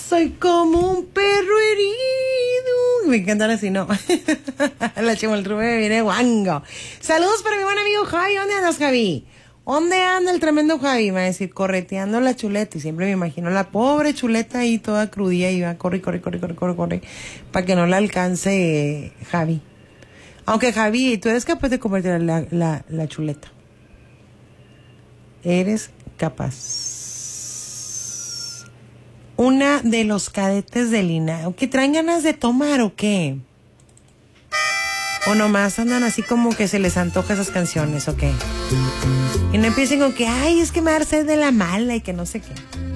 Soy como un perro herido. Me encantan así, ¿no? La Chimoltrube me viene guango. Saludos para mi buen amigo Javi. ¿Dónde andas, Javi? ¿Dónde anda el tremendo Javi? Me va a decir, correteando la chuleta. Y siempre me imagino la pobre chuleta ahí toda crudía y va, corre, para que no la alcance Javi. Aunque Javi, tú eres capaz de comerte la chuleta. Eres capaz. Una de los cadetes de Lina. ¿Qué traen ganas de tomar o qué? O nomás andan así como que se les antoja esas canciones o qué. Y no empiecen con que, ay, es que me da sed de la mala y que no sé qué.